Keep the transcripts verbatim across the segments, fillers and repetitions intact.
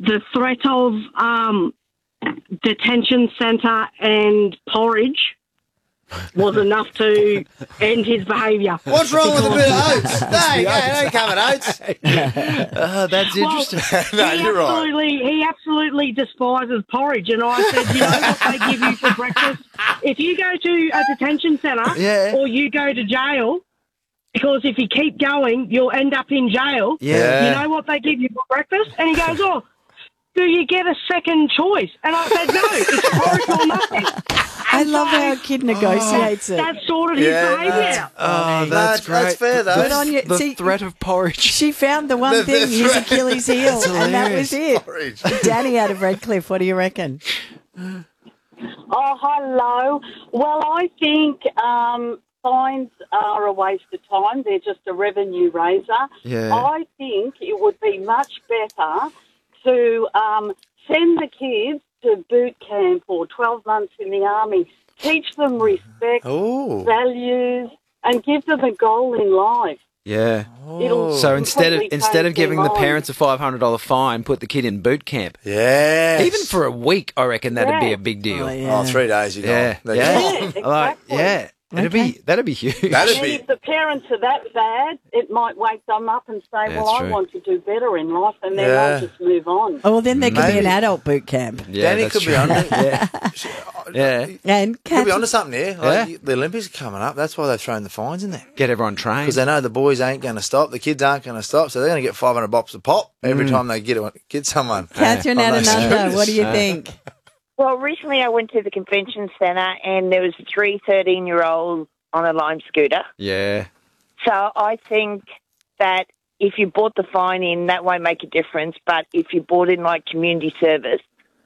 the threat of um, detention centre and porridge was enough to end his behaviour. What's wrong with a bit of oats? No, you don't come at oats. Oh, that's interesting. No, he you're right. absolutely, he absolutely despises porridge, and I said, you know what they give you for breakfast? If you go to a detention centre Yeah. or you go to jail, because if you keep going, you'll end up in jail. Yeah. You know what they give you for breakfast? And he goes, oh, do you get a second choice? And I said, no, it's porridge or nothing. I love how a kid negotiates it. That's sort of his Yeah, behaviour. Oh, that's That's- great. that's fair, though. The, Good on you. the See- threat of porridge. She found the one The- the thing, his threat. Achilles heel, That's and that was it. Porridge. Danny out of Redcliffe, what do you reckon? Oh, hello. Well, I think um, fines are a waste of time. They're just a revenue raiser. Yeah. I think it would be much better to um, send the kids to boot camp or twelve months in the army. Teach them respect, Oh. values, and give them a goal in life. Yeah. It'll So instead of completely instead of change their giving the mind. parents a five hundred dollar fine, put the kid in boot camp. Yes. Even for a week, I reckon that'd be Yeah. a big deal. Oh, yeah. Oh, three days, you know. Yeah, They're yeah, gone. Yeah, Like, exactly. yeah. That'd Okay. be that'd be huge. That'd And be. if the parents are that bad, it might wake them up and say, Yeah, well, that's I true. want to do better in life, and then Yeah. I'll just move on. Oh, well, then there could be Maybe. an adult boot camp. Yeah, Danny that's could true. be on it. Yeah, yeah. And Could be Kath, onto something here. Yeah. Like, the Olympics are coming up. That's why they've thrown the fines in there. Get everyone trained. Because they know the boys ain't going to stop. The kids aren't going to stop. So they're going to get five hundred bops a pop every Mm. time they get a, get someone. Catherine on out of those Nunda, what do you Uh, think? Well, recently I went to the convention centre and there was three thirteen-year-olds on a Lime scooter. Yeah, So I think that if you bought the fine in, that won't make a difference. But if you bought in like community service,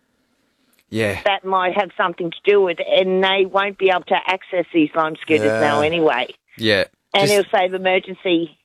yeah. that might have something to do with it. And they won't be able to access these Lime scooters Yeah. now anyway. Yeah. And Just- it'll save emergency.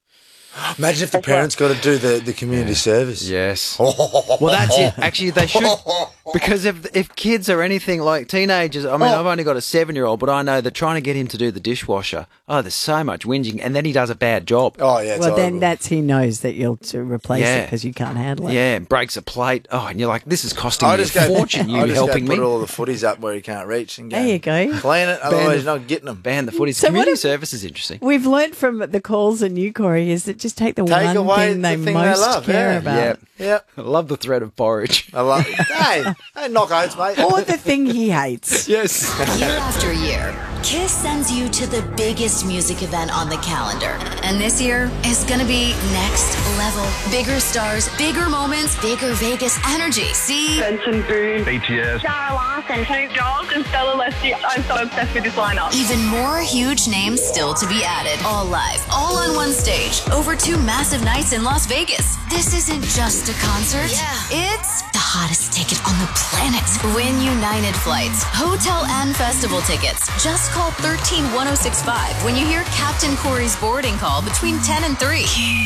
Imagine if the That's parents got to do the, the community service. Yes. Well, that's it. Actually, they should, because if if kids are anything like teenagers, I mean, Oh. I've only got a seven-year-old, but I know they're trying to get him to do the dishwasher. Oh, there's so much whinging, and then he does a bad job. Oh, yeah. It's Well, then horrible. that's he knows that you'll to replace it Yeah. because you can't handle it. Yeah, and breaks a plate. Oh, and you're like, this is costing I me a just go, fortune. You I just helping go me? put all the footies up where he can't reach and go. There you go. Clean it, Ban otherwise the- you're not getting them. Ban the footies. So what Community if- service is interesting. We've learnt from the calls and you, Corey, is that just take the Take one away thing they the thing they most love, care yeah. about. Yeah. Yep. I love the threat of porridge. I love Hey, hey, knock oats, mate. Or the thing he hates. Yes. Year after year, KISS sends you to the biggest music event on the calendar. And this year is going to be next level. Bigger stars, bigger moments, bigger Vegas energy. See? Benson Boone, B T S. Sarah Larson, Snoop Dogg, and Stella Leslie. I'm so obsessed with this lineup. Even more huge names still to be added. All live, all on one stage, over two massive nights in Las Vegas. This isn't just a concert. Yeah. It's the hottest ticket on the planet. Win United flights, hotel and festival tickets. Just call one three one oh six five when you hear Captain Corey's boarding call between ten and three.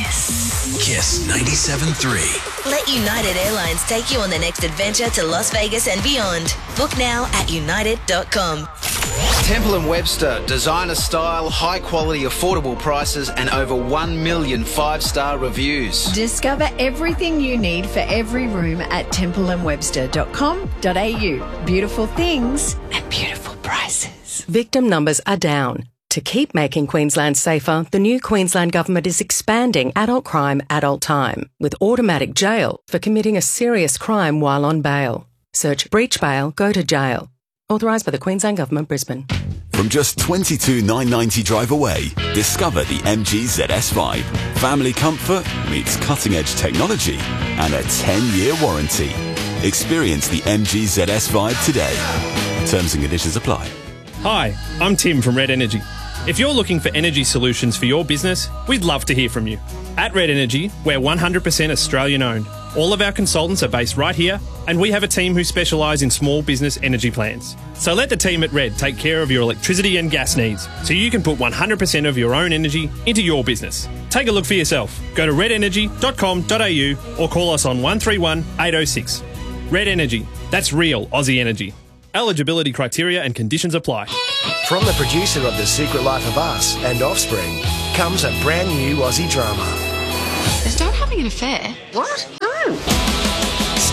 Kiss. Kiss ninety-seven point three. Let United Airlines take you on the next adventure to Las Vegas and beyond. Book now at united dot com. Temple and Webster, designer style, high quality, affordable prices, and over one million five-star reviews. Discover everything you need for every room at temple and webster dot com dot a u. Beautiful things and beautiful prices. Victim numbers are down. To keep making Queensland safer, the new Queensland Government is expanding adult crime, adult time, with automatic jail for committing a serious crime while on bail. Search breach bail, go to jail. Authorised by the Queensland Government, Brisbane. From just twenty-two thousand nine hundred ninety drive away, discover the M G Z S five. Family comfort meets cutting-edge technology and a ten-year warranty. Experience the M G Z S five today. Terms and conditions apply. Hi, I'm Tim from Red Energy. If you're looking for energy solutions for your business, we'd love to hear from you. At Red Energy, we're one hundred percent Australian owned. All of our consultants are based right here, and we have a team who specialise in small business energy plans. So let the team at Red take care of your electricity and gas needs, so you can put one hundred percent of your own energy into your business. Take a look for yourself. Go to red energy dot com dot a u or call us on one three one, eight oh six. Red Energy. That's real Aussie energy. Eligibility criteria and conditions apply. From the producer of The Secret Life of Us and Offspring comes a brand new Aussie drama. Is Dad having an affair? What? No.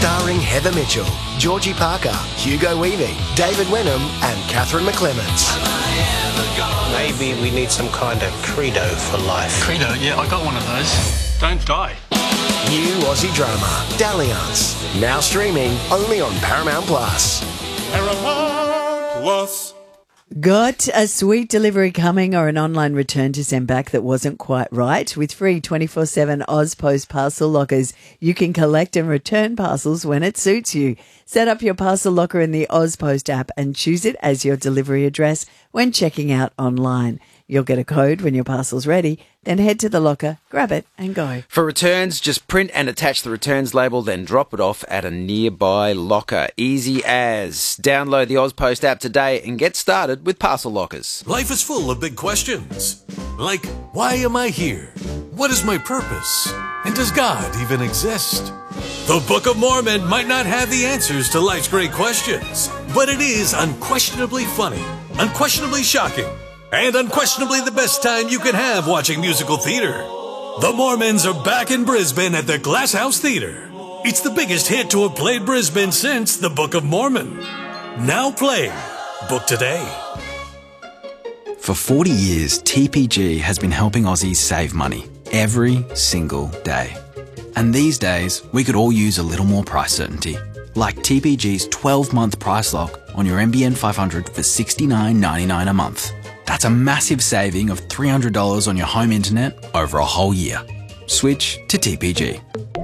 Heather Mitchell, Georgie Parker, Hugo Weaving, David Wenham and Catherine McClements. Maybe we need some kind of credo for life. Credo? Yeah, I got one of those. Don't die. New Aussie drama, Dalliance. Now streaming only on Paramount Plus. Paramount Plus. Got a sweet delivery coming or an online return to send back that wasn't quite right? With free twenty-four seven AusPost parcel lockers, you can collect and return parcels when it suits you. Set up your parcel locker in the AusPost app and choose it as your delivery address when checking out online. You'll get a code when your parcel's ready, then head to the locker, grab it and go. For returns, just print and attach the returns label, then drop it off at a nearby locker. Easy as. Download the AusPost app today and get started with parcel lockers. Life is full of big questions. Like, why am I here? What is my purpose? And does God even exist? The Book of Mormon might not have the answers to life's great questions, but it is unquestionably funny, unquestionably shocking, and unquestionably the best time you can have watching musical theater. The Mormons are back in Brisbane at the Glass House Theatre. It's the biggest hit to have played Brisbane since the Book of Mormon. Now playing. Book today. For forty years, T P G has been helping Aussies save money every single day. And these days, we could all use a little more price certainty. Like T P G's twelve-month price lock on your N B N five hundred for sixty-nine ninety-nine a month. That's a massive saving of three hundred dollars on your home internet over a whole year. Switch to T P G.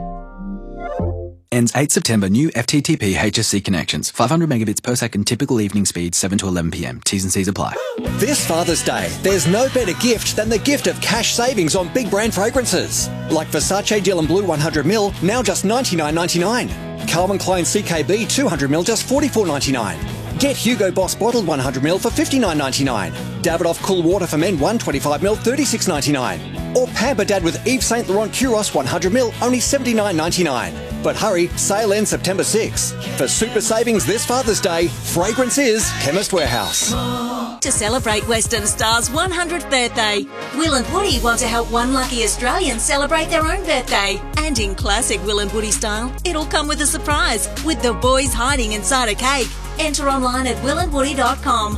Ends eighth September. New F T T P H S C connections. five hundred megabits per second. Typical evening speed seven to eleven p m. T's and C's apply. This Father's Day, there's no better gift than the gift of cash savings on big brand fragrances. Like Versace Dylan Blue one hundred milliliters, now just ninety-nine ninety-nine. Calvin Klein C K B two hundred milliliters, just forty-four ninety-nine. Get Hugo Boss bottled one hundred milliliters for fifty-nine ninety-nine. Davidoff Cool Water for Men one hundred twenty-five milliliters, thirty-six ninety-nine. Or Pamper Dad with Yves Saint Laurent Kuros one hundred milliliters, only seventy-nine ninety-nine. But hurry, sale ends September sixth. For super savings this Father's Day, fragrance is Chemist Warehouse. To celebrate Western Star's one hundredth birthday, Will and Woody want to help one lucky Australian celebrate their own birthday. And in classic Will and Woody style, it'll come with a surprise, with the boys hiding inside a cake. Enter online at will and woody dot com.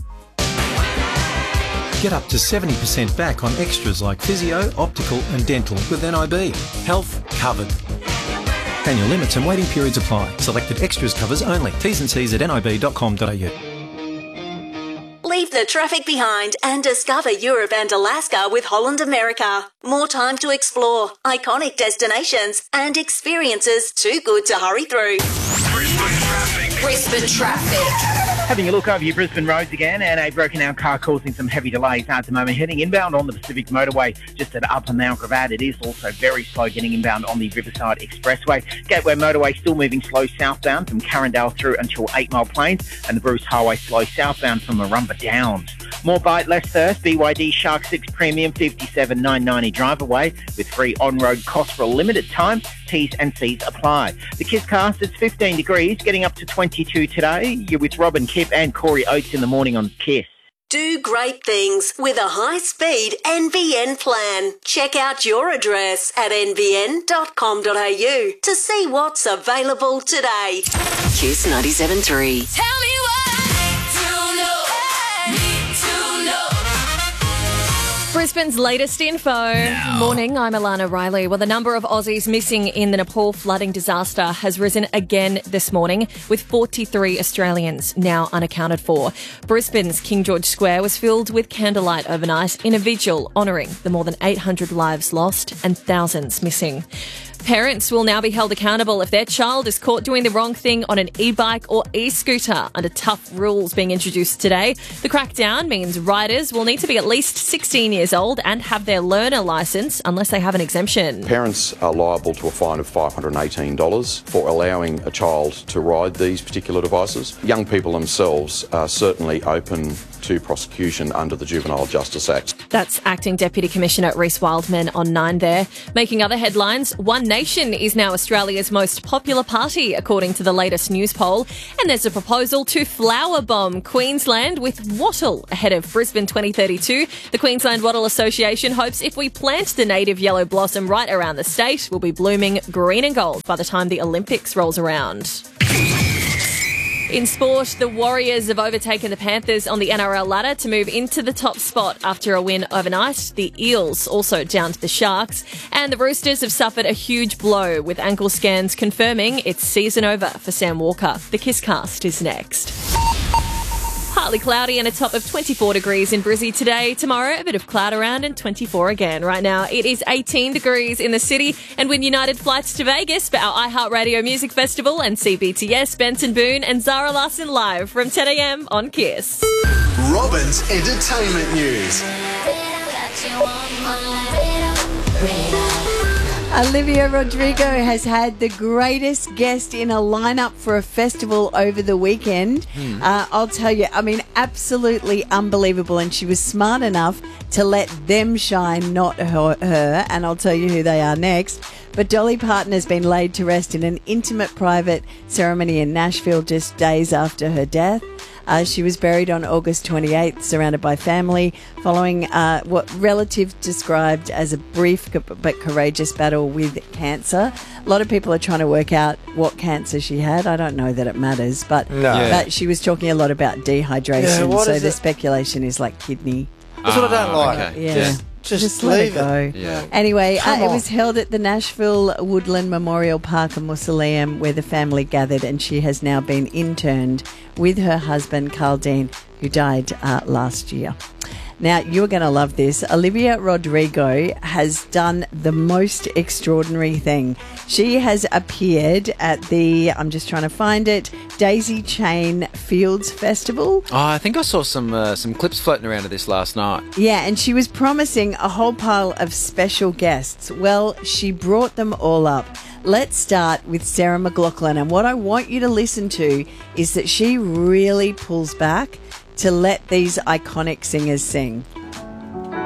Get up to seventy percent back on extras like physio, optical and dental with N I B. Health covered. Annual limits and waiting periods apply. Selected extras covers only. T's and C's at n i b dot com dot a u. Leave the traffic behind and discover Europe and Alaska with Holland America. More time to explore, iconic destinations and experiences too good to hurry through. Brisbane traffic. Brisbane traffic. Having a look over your Brisbane roads again, and a broken down car causing some heavy delays at the moment. Heading inbound on the Pacific Motorway just at Upper Mount Gravatt. It is also very slow getting inbound on the Riverside Expressway. Gateway Motorway still moving slow southbound from Carindale through until eight Mile Plains, and the Bruce Highway slow southbound from Marumba Downs. More bite, less thirst. B Y D Shark six Premium fifty-seven nine ninety drive away with free on-road costs for a limited time. T's and C's apply. The Kisscast, it's fifteen degrees, getting up to twenty-two today. You're with Robin Kipp and Corey Oates in the morning on Kiss. Do great things with a high-speed N B N plan. Check out your address at n b n dot com dot a u to see what's available today. Kiss ninety-seven point three. Tell me what to know. Need to know. Brisbane's latest info. Now. Morning, I'm Alana Riley. Well, the number of Aussies missing in the Nepal flooding disaster has risen again this morning, with forty-three Australians now unaccounted for. Brisbane's King George Square was filled with candlelight overnight in a vigil honouring the more than eight hundred lives lost and thousands missing. Parents will now be held accountable if their child is caught doing the wrong thing on an e-bike or e-scooter under tough rules being introduced today. The crackdown means riders will need to be at least sixteen years old and have their learner licence unless they have an exemption. Parents are liable to a fine of five hundred eighteen dollars for allowing a child to ride these particular devices. Young people themselves are certainly open to prosecution under the Juvenile Justice Act. That's Acting Deputy Commissioner Reece Wildman on Nine there. Making other headlines, one Nation is now Australia's most popular party, according to the latest news poll. And there's a proposal to flower bomb Queensland with wattle ahead of Brisbane twenty thirty-two. The Queensland Wattle Association hopes if we plant the native yellow blossom right around the state, we'll be blooming green and gold by the time the Olympics rolls around. In sport, the Warriors have overtaken the Panthers on the N R L ladder to move into the top spot after a win overnight. The Eels also down to the Sharks. And the Roosters have suffered a huge blow, with ankle scans confirming it's season over for Sam Walker. The Kisscast is next. Partly cloudy and a top of twenty-four degrees in Brizzy today. Tomorrow, a bit of cloud around and twenty-four again. Right now, it is eighteen degrees in the city. And win United flights to Vegas for our iHeartRadio Music Festival and C B T S, Benson Boone and Zara Larson live from ten a.m. on Kiss. Robin's entertainment news. Olivia Rodrigo has had the greatest guest in a lineup for a festival over the weekend. Hmm. Uh, I'll tell you, I mean, absolutely unbelievable. And she was smart enough to let them shine, not her, her. And I'll tell you who they are next. But Dolly Parton has been laid to rest in an intimate private ceremony in Nashville just days after her death. Uh, she was buried on August twenty-eighth, surrounded by family, following uh, what relatives described as a brief but courageous battle with cancer. A lot of people are trying to work out what cancer she had. I don't know that it matters, but, No. Yeah. but she was talking a lot about dehydration, Yeah, what so is the it? speculation is like kidney. That's what I don't like. Okay. Yeah. Just, just, Just let leave it go. it. Yeah. Anyway, uh, Come it on. was held at the Nashville Woodland Memorial Park and Mausoleum where the family gathered, and she has now been interned with her husband, Carl Dean, who died uh, last year. Now, you're going to love this. Olivia Rodrigo has done the most extraordinary thing. She has appeared at the, I'm just trying to find it, Daisy Chain Fields Festival. Oh, I think I saw some uh, some clips floating around of this last night. Yeah, and she was promising a whole pile of special guests. Well, she brought them all up. Let's start with Sarah McLachlan. And what I want you to listen to is that she really pulls back to let these iconic singers sing.